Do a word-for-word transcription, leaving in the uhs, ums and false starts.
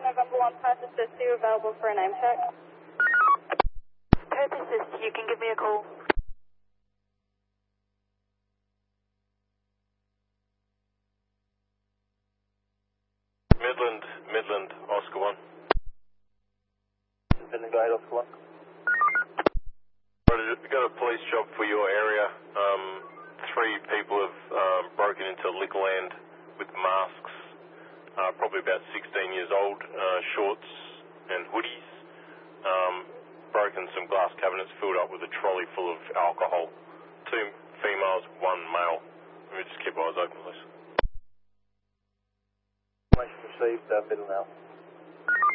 November one, Perth Assist, are you available for a name check? Perth Assist, you can give me a call. Midland, Midland, Oscar one. Midland, go ahead, Oscar one. We've got a police job for your area. Um, three people have um, broken into Liquorland with masks, uh, probably about sixteen years old, uh, shorts and hoodies, um, broken some glass cabinets filled up with a trolley full of alcohol. Two females, one male. Let me just keep eyes open, please. Information received, uh, Midland now.